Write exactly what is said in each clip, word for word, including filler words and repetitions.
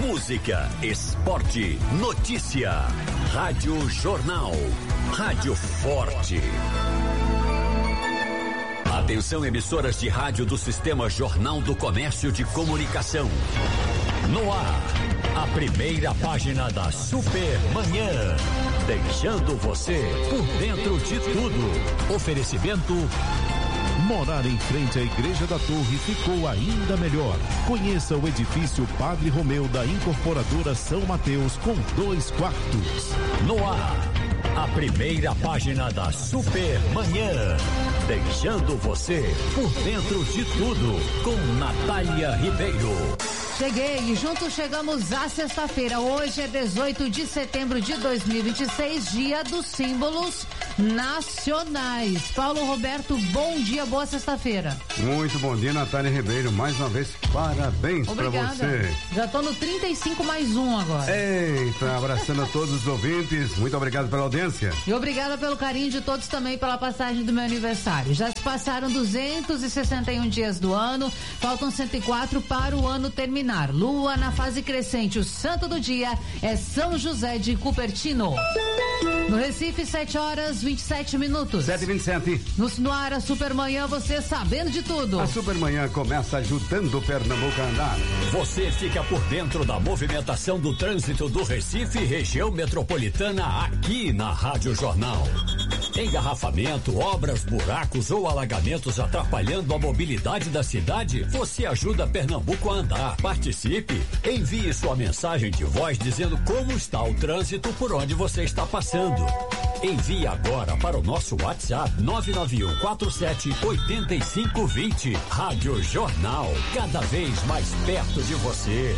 música, esporte, notícia. Rádio Jornal. Rádio Forte. Atenção, emissoras de rádio do Sistema Jornal do Comércio de Comunicação. No ar, a primeira página da Super Manhã. Deixando você por dentro de tudo. Oferecimento... Morar em frente à Igreja da Torre ficou ainda melhor. Conheça o edifício Padre Romeu da Incorporadora São Mateus com dois quartos. No ar, a primeira página da Super Manhã. Deixando você por dentro de tudo com Natália Ribeiro. Cheguei e juntos chegamos à sexta-feira. Hoje é dezoito de setembro de dois mil e vinte e seis, dia dos símbolos nacionais. Paulo Roberto, bom dia, boa sexta-feira. Muito bom dia, Natália Ribeiro. Mais uma vez, parabéns para você. Já tô no trinta e cinco mais um agora. Eita, abraçando a todos os ouvintes. Muito obrigado pela audiência. E obrigada pelo carinho de todos também pela passagem do meu aniversário. Já se passaram duzentos e sessenta e um dias do ano, faltam cento e quatro para o ano terminar. Lua na fase crescente, o santo do dia é São José de Cupertino. No Recife, sete horas vinte e sete minutos. sete e vinte e sete. No, no ar, a Supermanhã, você sabendo de tudo. A Supermanhã começa ajudando o Pernambuco a andar. Você fica por dentro da movimentação do trânsito do Recife e região metropolitana aqui na Rádio Jornal. Engarrafamento, obras, buracos ou alagamentos atrapalhando a mobilidade da cidade? Você ajuda Pernambuco a andar. Participe. Envie sua mensagem de voz dizendo como está o trânsito por onde você está passando. Envie agora para o nosso WhatsApp nove nove um quatro sete oito cinco dois zero. Rádio Jornal, cada vez mais perto de você.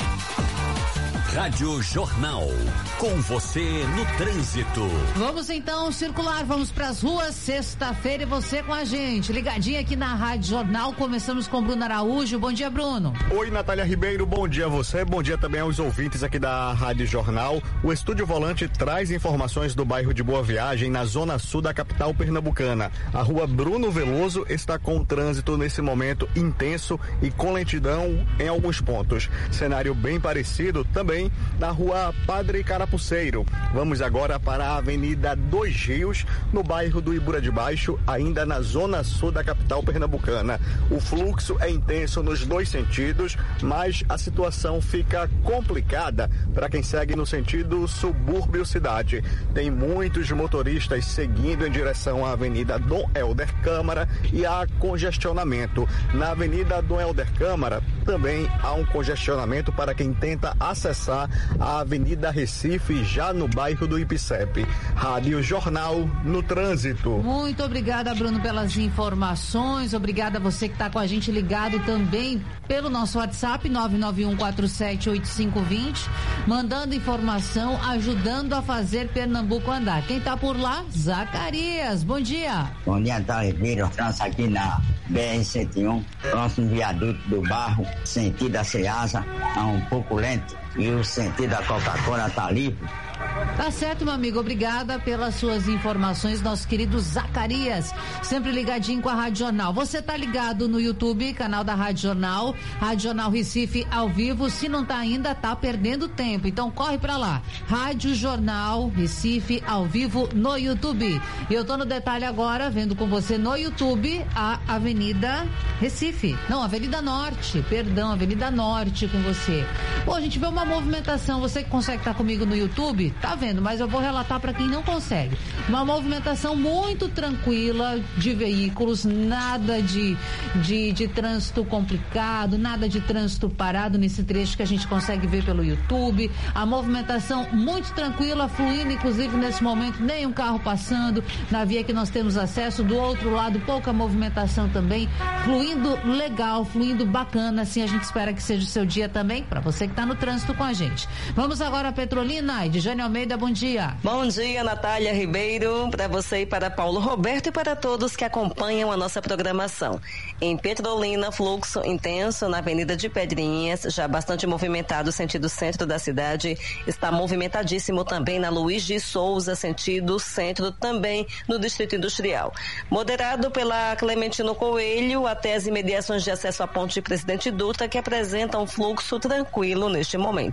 Rádio Jornal, com você no trânsito. Vamos então circular, vamos pras ruas, sexta-feira e você com a gente, ligadinho aqui na Rádio Jornal. Começamos com Bruno Araújo. Bom dia, Bruno. Oi, Natália Ribeiro, bom dia a você, bom dia também aos ouvintes aqui da Rádio Jornal. O Estúdio Volante traz informações do bairro de Boa Viagem, na zona sul da capital pernambucana. A rua Bruno Veloso está com trânsito nesse momento intenso e com lentidão em alguns pontos. Cenário bem parecido também na rua Padre Carapuceiro. Vamos agora para a Avenida Dois Rios, no bairro do Ibura de Baixo, ainda na zona sul da capital pernambucana. O fluxo é intenso nos dois sentidos, mas a situação fica complicada para quem segue no sentido subúrbio-cidade. Tem muitos motoristas seguindo em direção à Avenida Dom Helder Câmara e há congestionamento. Na Avenida Dom Helder Câmara também há um congestionamento para quem tenta acessar a Avenida Recife, já no bairro do Ipicep. Rádio Jornal no trânsito. Muito obrigada, Bruno, pelas informações. Obrigada a você que está com a gente ligado também pelo nosso WhatsApp nove nove um quatro sete oito cinco dois zero, mandando informação, ajudando a fazer Pernambuco andar. Quem está por lá? Zacarias, bom dia. Bom dia, Natália Ribeiro. Estamos aqui na B R cento e um, próximo viaduto do Barro, sentido a Ceasa, tá um pouco lento e o sentido da Coca-Cola tá limpo. Tá certo, meu amigo, obrigada pelas suas informações, nosso querido Zacarias, sempre ligadinho com a Rádio Jornal. Você tá ligado no YouTube, canal da Rádio Jornal, Rádio Jornal Recife ao vivo. Se não tá ainda, tá perdendo tempo, então corre pra lá, Rádio Jornal Recife ao vivo no YouTube. E eu tô no detalhe agora, vendo com você no YouTube a Avenida Recife, não, Avenida Norte, perdão, Avenida Norte com você. Pô, a gente vê uma movimentação, você que consegue estar comigo no YouTube, tá vendo, mas eu vou relatar para quem não consegue. Uma movimentação muito tranquila de veículos, nada de, de, de trânsito complicado, nada de trânsito parado nesse trecho que a gente consegue ver pelo YouTube. A movimentação muito tranquila, fluindo, inclusive nesse momento, nenhum carro passando na via que nós temos acesso. Do outro lado, pouca movimentação também, fluindo legal, fluindo bacana. Assim a gente espera que seja o seu dia também, para você que está no trânsito com a gente. Vamos agora a Petrolina e de Jânio Almeida, bom dia. Bom dia, Natália Ribeiro, para você e para Paulo Roberto e para todos que acompanham a nossa programação. Em Petrolina, fluxo intenso na Avenida de Pedrinhas, já bastante movimentado sentido centro da cidade, está movimentadíssimo também na Luiz de Souza, sentido centro, também no Distrito Industrial. Moderado pela Clementino Coelho até as imediações de acesso à Ponte Presidente Dutra, que apresenta um fluxo tranquilo neste momento.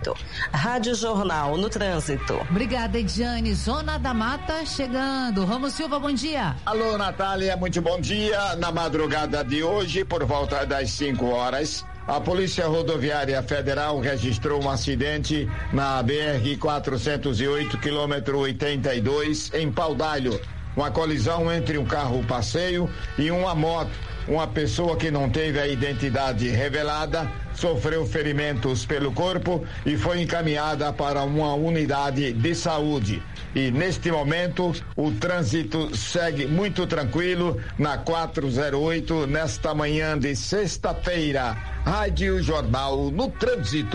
Ribeiro. Rádio Jornal no Trânsito. Obrigada, Ediane. Zona da Mata chegando. Ramos Silva, bom dia. Alô, Natália, muito bom dia. Na madrugada de hoje, por volta das cinco horas, a Polícia Rodoviária Federal registrou um acidente na B R quatrocentos e oito, quilômetro oitenta e dois, em Paudalho. Uma colisão entre um carro passeio e uma moto. Uma pessoa que não teve a identidade revelada sofreu ferimentos pelo corpo e foi encaminhada para uma unidade de saúde. E neste momento o trânsito segue muito tranquilo na quatrocentos e oito nesta manhã de sexta-feira. Rádio Jornal no Trânsito.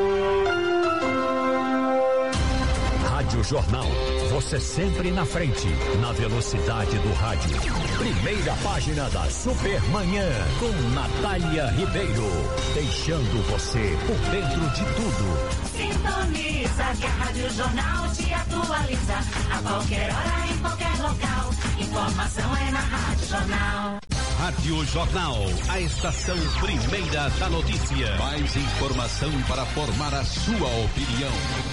Rádio Jornal, você sempre na frente, na velocidade do rádio. Primeira página da Supermanhã, com Natália Ribeiro, deixando você por dentro de tudo. Sintoniza que a Rádio Jornal te atualiza, a qualquer hora, em qualquer local. Informação é na Rádio Jornal. Rádio Jornal, a estação primeira da notícia. Mais informação para formar a sua opinião.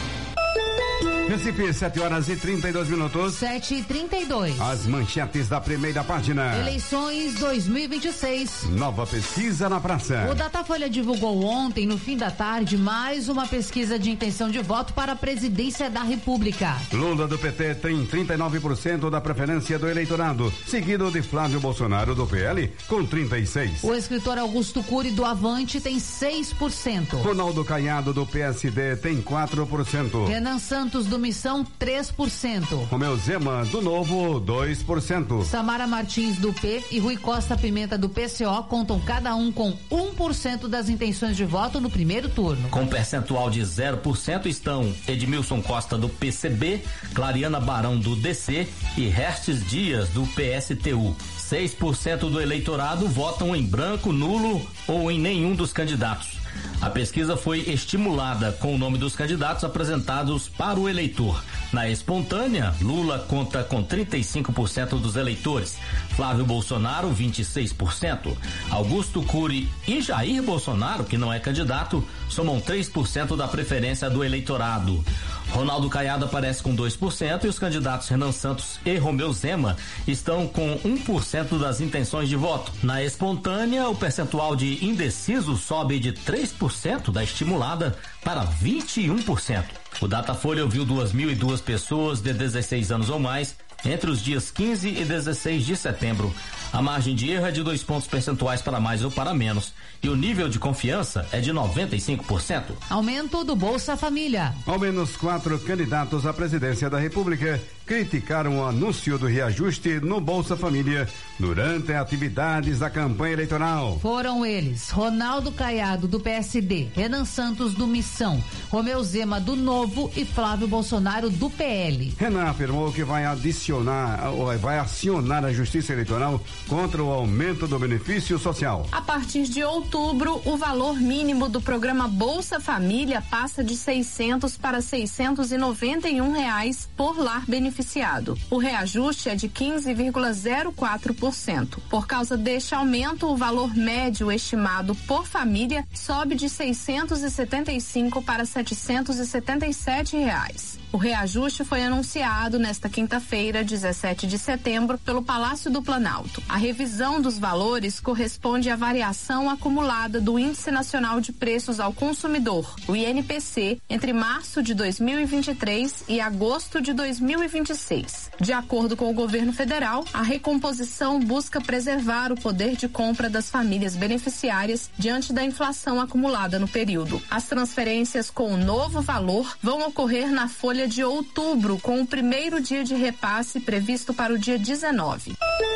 Recife, sete horas e trinta e dois minutos. sete e trinta e dois. As manchetes da primeira página. Eleições dois mil e vinte e seis. Nova pesquisa na praça. O Datafolha divulgou ontem, no fim da tarde, mais uma pesquisa de intenção de voto para a presidência da República. Lula do P T tem trinta e nove por cento da preferência do eleitorado, seguido de Flávio Bolsonaro do P L com trinta e seis por cento. O escritor Augusto Cury do Avante tem seis por cento. Ronaldo Caiado do P S D tem quatro por cento. Renan Santos do Missão, três por cento. Romeu Zema do Novo, dois por cento. Samara Martins do P e Rui Costa Pimenta do P C O contam cada um com um por cento das intenções de voto no primeiro turno. Com percentual de zero por cento estão Edmilson Costa do P C B, Clariana Barão do D C e Restes Dias do P S T U. seis por cento do eleitorado votam em branco, nulo ou em nenhum dos candidatos. A pesquisa foi estimulada com o nome dos candidatos apresentados para o eleitor. Na espontânea, Lula conta com trinta e cinco por cento dos eleitores, Flávio Bolsonaro, vinte e seis por cento. Augusto Cury e Jair Bolsonaro, que não é candidato, somam três por cento da preferência do eleitorado. Ronaldo Caiado aparece com dois por cento e os candidatos Renan Santos e Romeu Zema estão com um por cento das intenções de voto. Na espontânea, o percentual de indecisos sobe de três por cento da estimulada para vinte e um por cento. O Datafolha ouviu duas mil e duas pessoas de dezesseis anos ou mais entre os dias quinze e dezesseis de setembro. A margem de erro é de dois pontos percentuais para mais ou para menos e o nível de confiança é de noventa e cinco por cento. Aumento do Bolsa Família. Ao menos quatro candidatos à presidência da República criticaram o anúncio do reajuste no Bolsa Família durante atividades da campanha eleitoral. Foram eles: Ronaldo Caiado do P S D, Renan Santos do Missão, Romeu Zema do Novo e Flávio Bolsonaro do P L. Renan afirmou que vai adicionar, vai acionar a Justiça Eleitoral contra o aumento do benefício social. A partir de outubro, o valor mínimo do programa Bolsa Família passa de seiscentos para seiscentos e noventa e um reais por lar beneficiado. O reajuste é de quinze vírgula zero quatro por cento. Por causa deste aumento, o valor médio estimado por família sobe de seiscentos e setenta e cinco para setecentos e setenta e sete reais. O reajuste foi anunciado nesta quinta-feira, dezessete de setembro, pelo Palácio do Planalto. A revisão dos valores corresponde à variação acumulada do Índice Nacional de Preços ao Consumidor, o I N P C, entre março de dois mil e vinte e três e agosto de dois mil e vinte e seis. De acordo com o governo federal, a recomposição busca preservar o poder de compra das famílias beneficiárias diante da inflação acumulada no período. As transferências com o novo valor vão ocorrer na folha de outubro, com o primeiro dia de repasse previsto para o dia dezenove.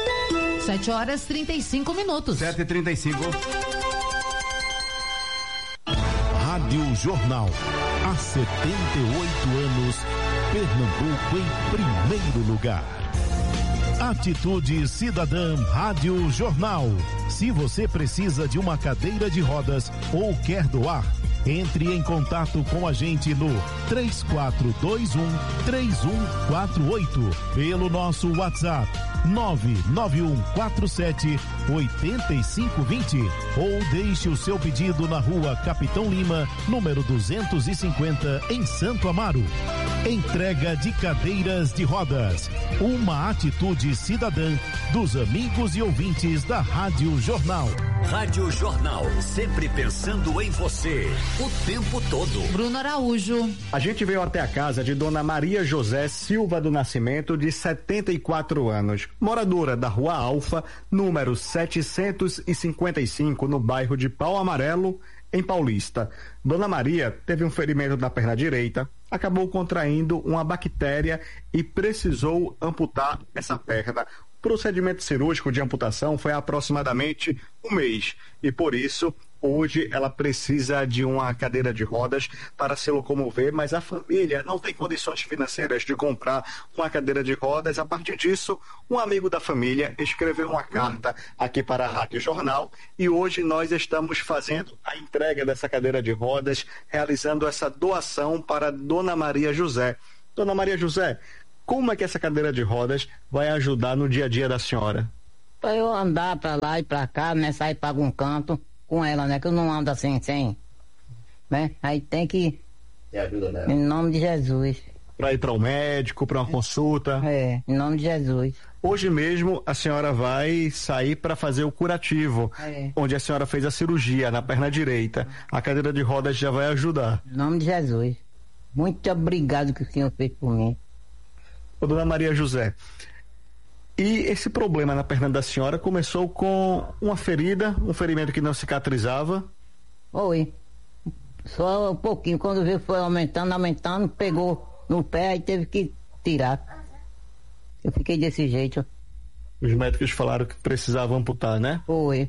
sete horas e trinta e cinco minutos. sete e trinta e cinco. Rádio Jornal. Há setenta e oito anos, Pernambuco em primeiro lugar. Atitude Cidadã Rádio Jornal. Se você precisa de uma cadeira de rodas ou quer doar, entre em contato com a gente no três quatro dois um, três um quatro oito, pelo nosso WhatsApp nove nove um quatro sete oito cinco dois zero ou deixe o seu pedido na rua Capitão Lima, número duzentos e cinquenta, em Santo Amaro. Entrega de cadeiras de rodas, uma atitude cidadã dos amigos e ouvintes da Rádio Jornal. Rádio Jornal, sempre pensando em você, o tempo todo. Bruno Araújo. A gente veio até a casa de Dona Maria José Silva do Nascimento, de setenta e quatro anos, moradora da Rua Alfa, número setecentos e cinquenta e cinco, no bairro de Pau Amarelo, em Paulista. Dona Maria teve um ferimento na perna direita, acabou contraindo uma bactéria e precisou amputar essa perna. O procedimento cirúrgico de amputação foi há aproximadamente um mês e, por isso, hoje ela precisa de uma cadeira de rodas para se locomover, mas a família não tem condições financeiras de comprar uma cadeira de rodas. A partir disso, um amigo da família escreveu uma carta aqui para a Rádio Jornal e hoje nós estamos fazendo a entrega dessa cadeira de rodas, realizando essa doação para Dona Maria José. Dona Maria José, como é que essa cadeira de rodas vai ajudar no dia a dia da senhora? Para eu andar para lá e para cá, né, sair para algum canto com ela, né, que eu não ando assim, sem, né, aí tem que, em nome de Jesus. Para ir para o médico, para uma consulta? É, em nome de Jesus. Hoje mesmo a senhora vai sair para fazer o curativo, é. onde a senhora fez a cirurgia na perna direita. A cadeira de rodas já vai ajudar. Em nome de Jesus. Muito obrigado que o senhor fez por mim. Ô, Dona Maria José, e esse problema na perna da senhora começou com uma ferida, um ferimento que não cicatrizava? Oi, só um pouquinho, quando viu foi aumentando, aumentando, pegou no pé e teve que tirar. Eu fiquei desse jeito. Os médicos falaram que precisava amputar, né? Foi.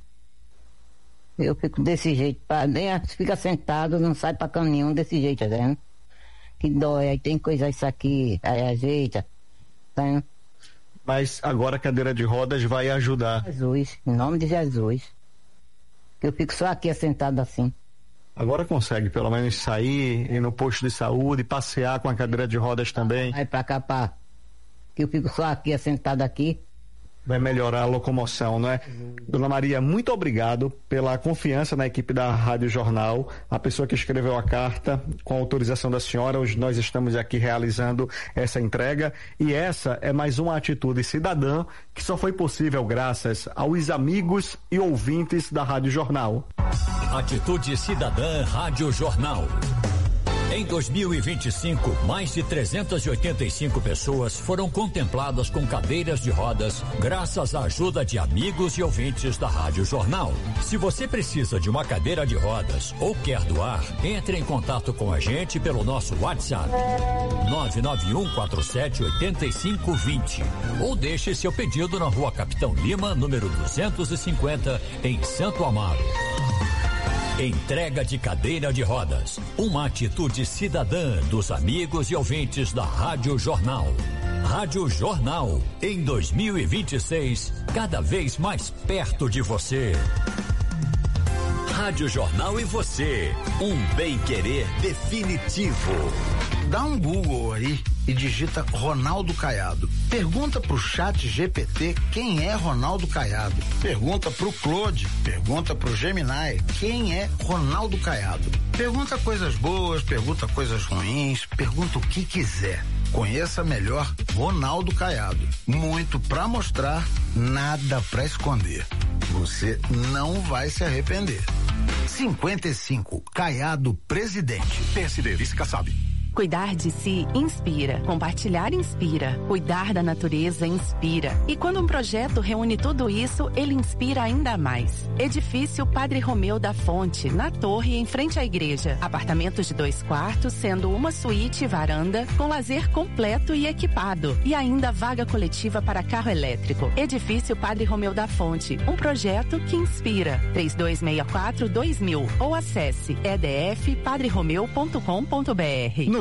Eu fico desse jeito, nem fica sentado, não sai pra canto nenhum desse jeito, tá vendo? Que dói, aí tem coisa isso aqui, aí ajeita, tá vendo? Mas agora a cadeira de rodas vai ajudar. Jesus, em nome de Jesus. Eu fico só aqui assentado assim. Agora consegue pelo menos sair, ir no posto de saúde, passear com a cadeira de rodas também? Vai pra cá, pá. Que eu fico só aqui assentado aqui. Vai melhorar a locomoção, não é? Uhum. Dona Maria, muito obrigado pela confiança na equipe da Rádio Jornal, a pessoa que escreveu a carta, com a autorização da senhora, hoje nós estamos aqui realizando essa entrega e essa é mais uma atitude cidadã que só foi possível graças aos amigos e ouvintes da Rádio Jornal. Atitude Cidadã Rádio Jornal. Em dois mil e vinte e cinco, mais de trezentas e oitenta e cinco pessoas foram contempladas com cadeiras de rodas graças à ajuda de amigos e ouvintes da Rádio Jornal. Se você precisa de uma cadeira de rodas ou quer doar, entre em contato com a gente pelo nosso WhatsApp nove nove um quatro sete oito cinco dois zero ou deixe seu pedido na Rua Capitão Lima, número duzentos e cinquenta, em Santo Amaro. Entrega de cadeira de rodas, uma atitude cidadã dos amigos e ouvintes da Rádio Jornal. Rádio Jornal, em dois mil e vinte e seis, cada vez mais perto de você. Rádio Jornal e você, um bem-querer definitivo. Dá um Google aí e digita Ronaldo Caiado. Pergunta pro chat G P T quem é Ronaldo Caiado. Pergunta pro Claude, pergunta pro Gemini quem é Ronaldo Caiado. Pergunta coisas boas, pergunta coisas ruins, pergunta o que quiser. Conheça melhor Ronaldo Caiado. Muito pra mostrar, nada pra esconder. Você não vai se arrepender. cinquenta e cinco, Caiado Presidente. P S D, vice Kassab. Cuidar de si inspira. Compartilhar inspira. Cuidar da natureza inspira. E quando um projeto reúne tudo isso, ele inspira ainda mais. Edifício Padre Romeu da Fonte, na torre em frente à igreja. Apartamentos de dois quartos, sendo uma suíte e varanda, com lazer completo e equipado. E ainda vaga coletiva para carro elétrico. Edifício Padre Romeu da Fonte, um projeto que inspira. três dois seis quatro dois mil ou acesse e d f padre romeu ponto com ponto b r. No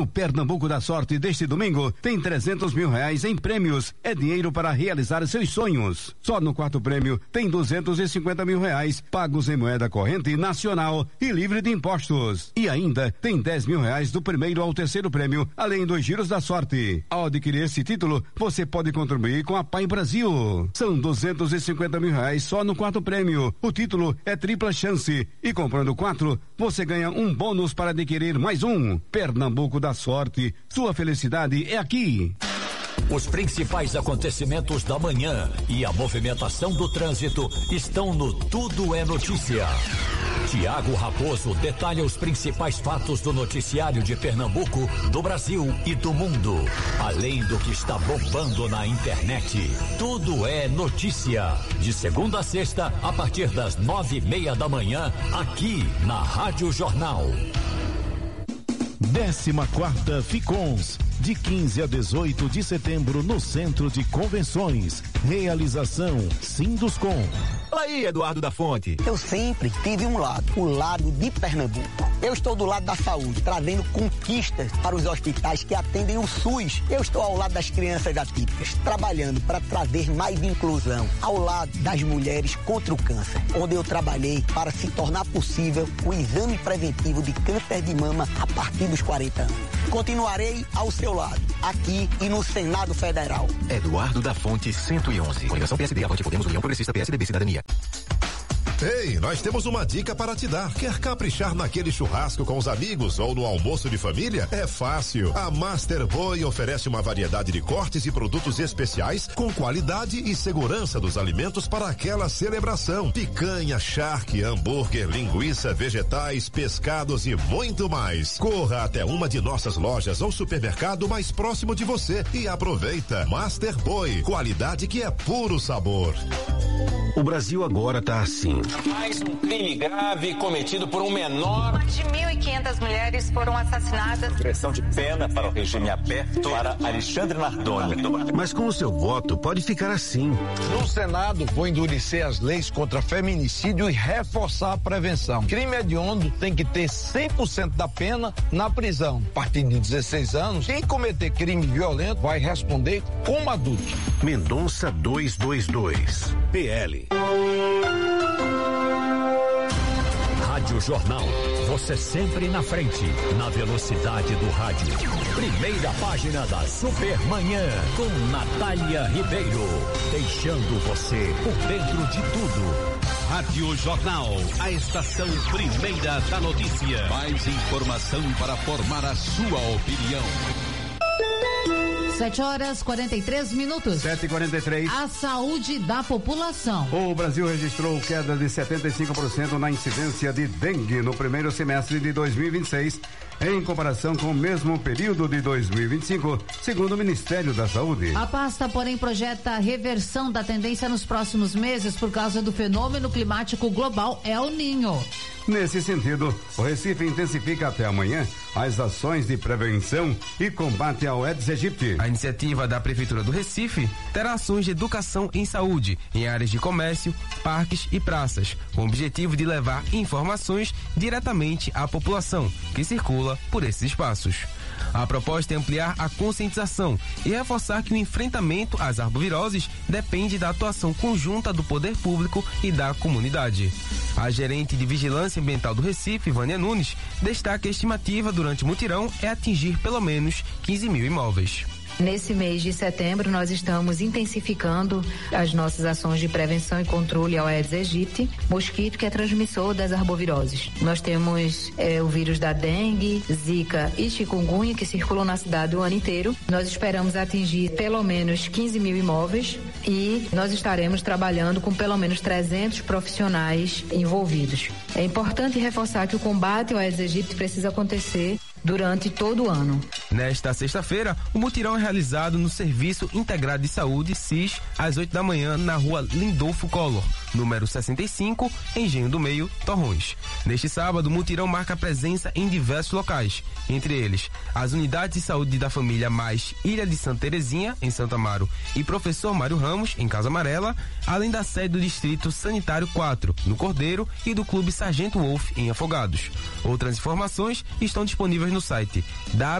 No Pernambuco da Sorte deste domingo, tem trezentos mil reais em prêmios. É dinheiro para realizar seus sonhos. Só no quarto prêmio tem duzentos e cinquenta mil reais, pagos em moeda corrente nacional e livre de impostos. E ainda tem dez mil reais do primeiro ao terceiro prêmio, além dos giros da sorte. Ao adquirir esse título, você pode contribuir com a Pai Brasil. São duzentos e cinquenta mil reais só no quarto prêmio. O título é tripla chance. E comprando quatro, você ganha um bônus para adquirir mais um. Pernambuco da Sorte. Sua felicidade é aqui. Os principais acontecimentos da manhã e a movimentação do trânsito estão no Tudo é Notícia. Tiago Raposo detalha os principais fatos do noticiário de Pernambuco, do Brasil e do mundo. Além do que está bombando na internet. Tudo é Notícia. De segunda a sexta, a partir das nove e meia da manhã, aqui na Rádio Jornal. Décima quarta Ficons, de quinze a dezoito de setembro no Centro de Convenções. Realização Sinduscom. Fala aí, Eduardo da Fonte. Eu sempre tive um lado, o lado de Pernambuco. Eu estou do lado da saúde, trazendo conquistas para os hospitais que atendem o SUS. Eu estou ao lado das crianças atípicas, trabalhando para trazer mais inclusão, ao lado das mulheres contra o câncer, onde eu trabalhei para se tornar possível o exame preventivo de câncer de mama a partir dos quarenta anos. Continuarei ao seu lado, aqui e no Senado Federal. Eduardo da Fonte, cento e onze. Coligação P S D, Avante Podemos, União Progressista, P S D B, Cidadania. Ei, nós temos uma dica para te dar. Quer caprichar naquele churrasco com os amigos ou no almoço de família? É fácil. A Master Boi oferece uma variedade de cortes e produtos especiais com qualidade e segurança dos alimentos para aquela celebração. Picanha, charque, hambúrguer, linguiça, vegetais, pescados e muito mais. Corra até uma de nossas lojas ou supermercado mais próximo de você e aproveita. Master Boi, qualidade que é puro sabor. O Brasil agora tá assim. Mais um crime grave cometido por um menor. Mais de mil e quinhentas mulheres foram assassinadas. Direção de pena para o regime aberto para Alexandre Nardoni. Mas com o seu voto pode ficar assim. No Senado, vou endurecer as leis contra feminicídio e reforçar a prevenção. Crime hediondo tem que ter cem por cento da pena na prisão. A partir de dezesseis anos, quem cometer crime violento vai responder como adulto. Mendonça duzentos e vinte e dois. P L. Rádio Jornal, você sempre na frente, na velocidade do rádio. Primeira página da Supermanhã, com Natália Ribeiro, deixando você por dentro de tudo. Rádio Jornal, a estação primeira da notícia. Mais informação para formar a sua opinião. Sete horas quarenta e três minutos. Sete e quarenta e três. A saúde da população. O Brasil registrou queda de setenta e cinco por cento na incidência de dengue no primeiro semestre de dois mil e vinte e seis, em comparação com o mesmo período de dois mil e vinte e cinco, segundo o Ministério da Saúde. A pasta, porém, projeta a reversão da tendência nos próximos meses por causa do fenômeno climático global El Niño. Nesse sentido, o Recife intensifica até amanhã as ações de prevenção e combate ao Aedes aegypti. A iniciativa da Prefeitura do Recife terá ações de educação em saúde em áreas de comércio, parques e praças, com o objetivo de levar informações diretamente à população que circula por esses espaços. A proposta é ampliar a conscientização e reforçar que o enfrentamento às arboviroses depende da atuação conjunta do poder público e da comunidade. A gerente de Vigilância Ambiental do Recife, Vânia Nunes, destaca que a estimativa durante o mutirão é atingir pelo menos quinze mil imóveis. Nesse mês de setembro, nós estamos intensificando as nossas ações de prevenção e controle ao Aedes aegypti, mosquito que é transmissor das arboviroses. Nós temos é, o vírus da dengue, zika e chikungunya que circulam na cidade o ano inteiro. Nós esperamos atingir pelo menos quinze mil imóveis e nós estaremos trabalhando com pelo menos trezentos profissionais envolvidos. É importante reforçar que o combate ao Aedes aegypti precisa acontecer durante todo o ano. Nesta sexta-feira, o mutirão é realizado no Serviço Integrado de Saúde, S I S, às oito da manhã, na rua Lindolfo Collor, número sessenta e cinco, Engenho do Meio, Torrões. Neste sábado, o mutirão marca presença em diversos locais, entre eles as unidades de saúde da família Mais Ilha de Santa Terezinha, em Santa Amaro, e Professor Mário Ramos, em Casa Amarela, além da sede do Distrito Sanitário quatro, no Cordeiro, e do Clube Sargento Wolf, em Afogados. Outras informações estão disponíveis no site w w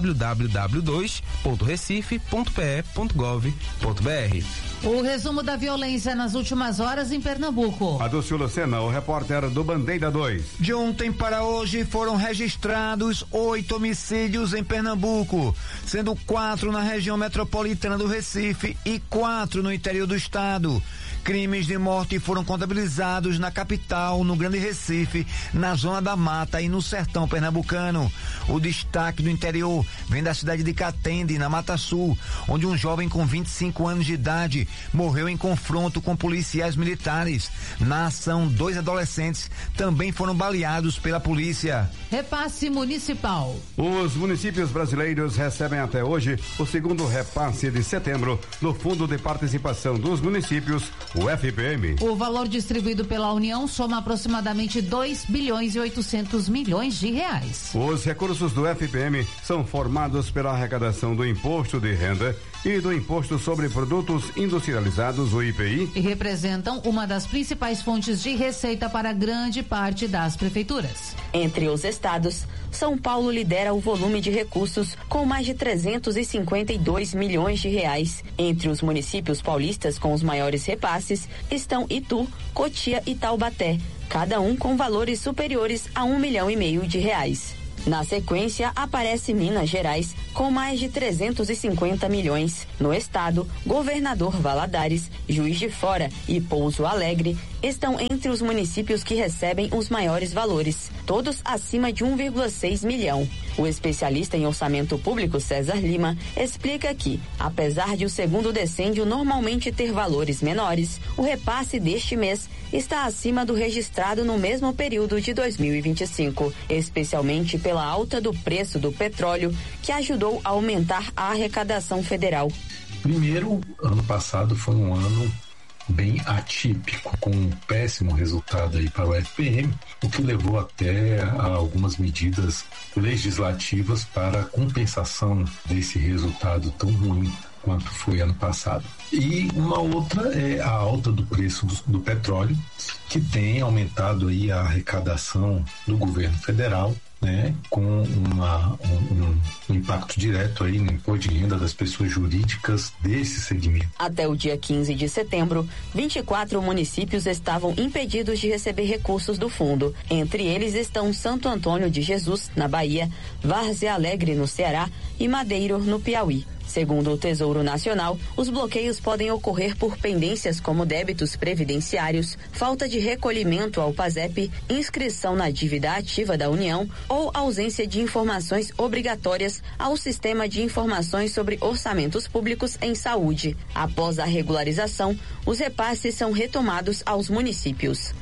w w dois ponto recife ponto p e ponto gov ponto b r. O resumo da violência nas últimas horas em Pernambuco. Adúcio Lucena, o repórter do Bandeira dois. De ontem para hoje foram registrados oito homicídios em Pernambuco, sendo quatro na região metropolitana do Recife e quatro no interior do estado. Crimes de morte foram contabilizados na capital, no Grande Recife, na Zona da Mata e no sertão pernambucano. O destaque do interior vem da cidade de Catende, na Mata Sul, onde um jovem com vinte e cinco anos de idade morreu em confronto com policiais militares. Na ação, dois adolescentes também foram baleados pela polícia. Repasse municipal. Os municípios brasileiros recebem até hoje o segundo repasse de setembro do Fundo de Participação dos Municípios, o F P M. O valor distribuído pela União soma aproximadamente dois bilhões e oitocentos milhões de reais. Os recursos do F P M são formados pela arrecadação do Imposto de Renda e do Imposto sobre Produtos Industrializados, o I P I, e representam uma das principais fontes de receita para grande parte das prefeituras. Entre os estados, São Paulo lidera o volume de recursos com mais de trezentos e cinquenta e dois milhões de reais. Entre os municípios paulistas com os maiores repasses estão Itu, Cotia e Taubaté, cada um com valores superiores a um milhão e meio de reais. Na sequência, aparece Minas Gerais, com mais de trezentos e cinquenta milhões. No estado, Governador Valadares, Juiz de Fora e Pouso Alegre estão entre os municípios que recebem os maiores valores, todos acima de um vírgula seis milhão. O especialista em orçamento público, César Lima, explica que, apesar de o segundo decêndio normalmente ter valores menores, o repasse deste mês está acima do registrado no mesmo período de dois mil e vinte e cinco, especialmente pela alta do preço do petróleo, que ajudou a aumentar a arrecadação federal. Primeiro, ano passado foi um ano bem atípico, com um péssimo resultado aí para o F P M, o que levou até a algumas medidas legislativas para a compensação desse resultado tão ruim quanto foi ano passado. E uma outra é a alta do preço do, do petróleo, que tem aumentado aí a arrecadação do governo federal, né, com uma, um, um impacto direto aí no imposto de renda das pessoas jurídicas desse segmento. Até o dia quinze de setembro, vinte e quatro municípios estavam impedidos de receber recursos do fundo. Entre eles estão Santo Antônio de Jesus, na Bahia, Várzea Alegre, no Ceará, e Madeiro, no Piauí. Segundo o Tesouro Nacional, os bloqueios podem ocorrer por pendências como débitos previdenciários, falta de recolhimento ao PASEP, inscrição na dívida ativa da União ou ausência de informações obrigatórias ao Sistema de Informações sobre Orçamentos Públicos em Saúde. Após a regularização, os repasses são retomados aos municípios.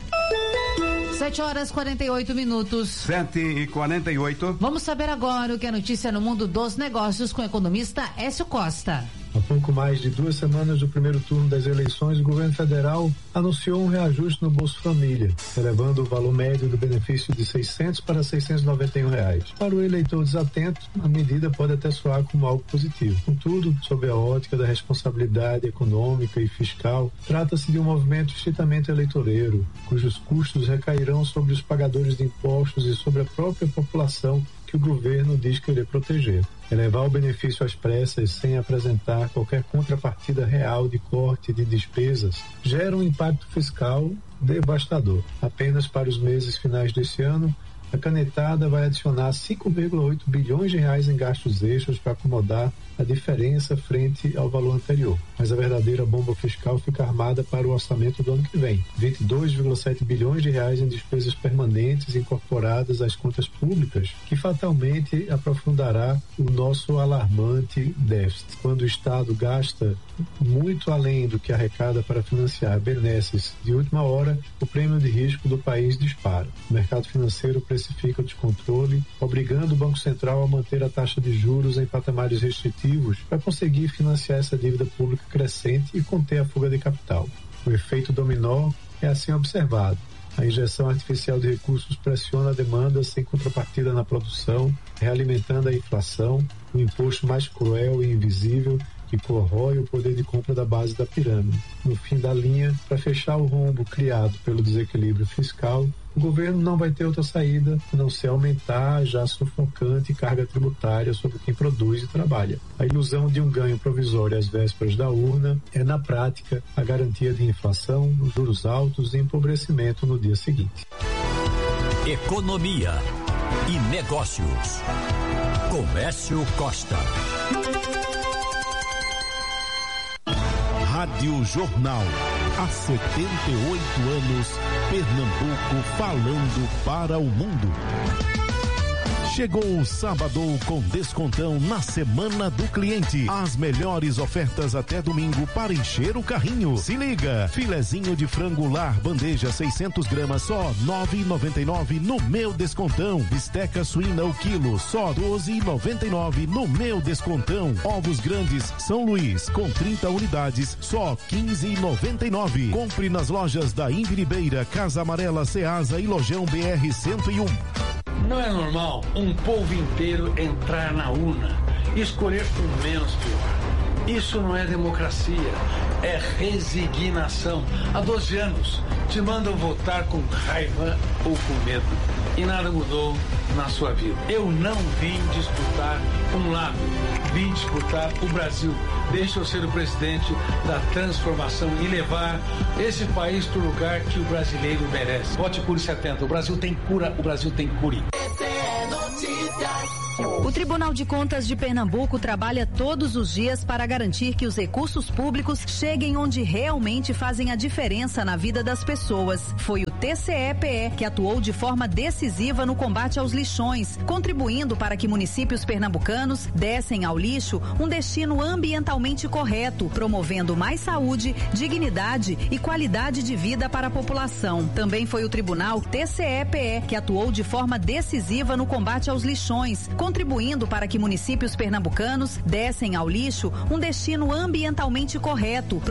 sete horas e quarenta e oito minutos. sete e quarenta e oito. Vamos saber agora o que é notícia no mundo dos negócios com o economista Écio Costa. Há pouco mais de duas semanas do primeiro turno das eleições, o governo federal anunciou um reajuste no Bolsa Família, elevando o valor médio do benefício de seiscentos para seiscentos e noventa e um reais. Para o eleitor desatento, a medida pode até soar como algo positivo. Contudo, sob a ótica da responsabilidade econômica e fiscal, trata-se de um movimento estritamente eleitoreiro, cujos custos recairão sobre os pagadores de impostos e sobre a própria população que o governo diz querer proteger. Elevar o benefício às pressas sem apresentar qualquer contrapartida real de corte de despesas gera um impacto fiscal devastador. Apenas para os meses finais desse ano, a canetada vai adicionar cinco vírgula oito bilhões de reais em gastos extras para acomodar a diferença frente ao valor anterior. Mas a verdadeira bomba fiscal fica armada para o orçamento do ano que vem. vinte e dois vírgula sete bilhões de reais em despesas permanentes incorporadas às contas públicas, que fatalmente aprofundará o nosso alarmante déficit. Quando o Estado gasta muito além do que arrecada para financiar benesses de última hora, o prêmio de risco do país dispara. O mercado financeiro precifica o descontrole, obrigando o Banco Central a manter a taxa de juros em patamares restritivos para conseguir financiar essa dívida pública crescente e conter a fuga de capital. O efeito dominó é assim observado. A injeção artificial de recursos pressiona a demanda sem contrapartida na produção, realimentando a inflação, o imposto mais cruel e invisível que corrói o poder de compra da base da pirâmide. No fim da linha, para fechar o rombo criado pelo desequilíbrio fiscal, o governo não vai ter outra saída a não ser aumentar a já sufocante carga tributária sobre quem produz e trabalha. A ilusão de um ganho provisório às vésperas da urna é, na prática, a garantia de inflação, juros altos e empobrecimento no dia seguinte. Economia e negócios. Comércio Costa. Rádio Jornal. Há setenta e oito anos, Pernambuco falando para o mundo. Chegou o sábado com descontão na Semana do Cliente. As melhores ofertas até domingo para encher o carrinho. Se liga, filezinho de frango lar, bandeja seiscentos gramas, só nove reais e noventa e nove centavos no Meu Descontão. Bisteca suína o quilo, só doze reais e noventa e nove centavos no Meu Descontão. Ovos grandes São Luís, com trinta unidades, só quinze reais e noventa e nove centavos. Compre nas lojas da Imbiribeira, Casa Amarela, Ceasa e Lojão B R cento e um. Não é normal um povo inteiro entrar na urna e escolher o menos pior. Isso não é democracia, é resignação. Há doze anos te mandam votar com raiva ou com medo e nada mudou na sua vida. Eu não vim disputar um lado, vim disputar o Brasil. Deixa eu ser o presidente da transformação e levar esse país para o lugar que o brasileiro merece. Vote Cure setenta. O Brasil tem cura, o Brasil tem cure. O Tribunal de Contas de Pernambuco trabalha todos os dias para garantir que os recursos públicos cheguem onde realmente fazem a diferença na vida das pessoas. Foi o T C E P E que atuou de forma decisiva no combate aos lixões, contribuindo para que municípios pernambucanos dessem ao lixo um destino ambientalmente correto, promovendo mais saúde, dignidade e qualidade de vida para a população. Também foi o Tribunal T C E P E que atuou de forma decisiva no combate aos lixões, contribuindo para que municípios pernambucanos dessem ao lixo um destino ambientalmente correto,